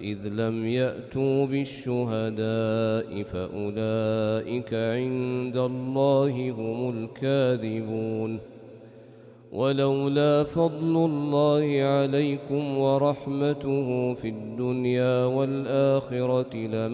إذ لم يأتوا بالشهداء فأولئك عند الله هم الكاذبون. ولولا فضل الله عليكم ورحمته في الدنيا والآخرة